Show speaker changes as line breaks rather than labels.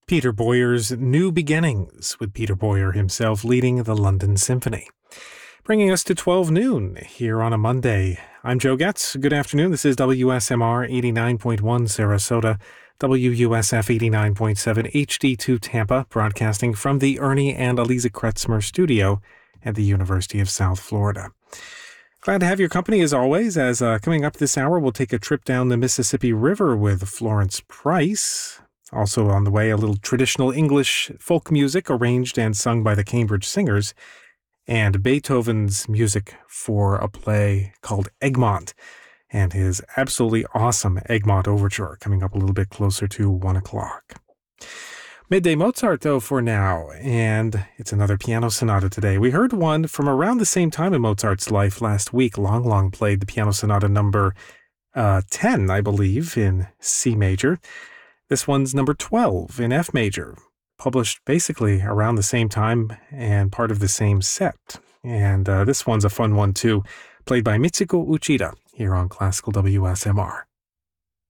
Peter Boyer's New Beginnings, with Peter Boyer himself leading the London Symphony. Bringing us to 12 noon here on a Monday. I'm Joe Getz. Good afternoon. This is WSMR 89.1 Sarasota, WUSF 89.7 HD2 Tampa, broadcasting from the Ernie and Eliza Kretzmer studio at the University of South Florida. Glad to have your company as always, as coming up this hour, we'll take a trip down the Mississippi River with Florence Price. Also on the way, a little traditional English folk music arranged and sung by the Cambridge Singers, and Beethoven's music for a play called Egmont, and his absolutely awesome Egmont Overture coming up a little bit closer to 1 o'clock. Midday Mozart, though, for now, and it's another piano sonata today. We heard one from around the same time in Mozart's life last week. Long played the piano sonata number 10, I believe, in C major. This one's number 12 in F major, published basically around the same time and part of the same set. And this one's a fun one, too, played by Mitsuko Uchida here on Classical WSMR.